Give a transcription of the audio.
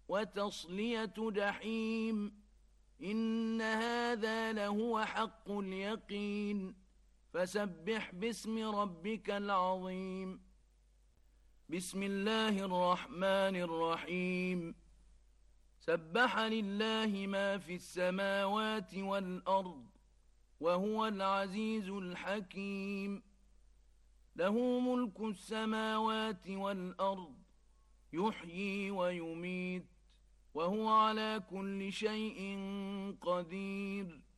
وتصلية جحيم. إن هذا لهو حق اليقين. فسبح باسم ربك العظيم. بسم الله الرحمن الرحيم. سبح لله ما في السماوات والأرض وهو العزيز الحكيم. له ملك السماوات والأرض يحيي ويميت وهو على كل شيء قدير.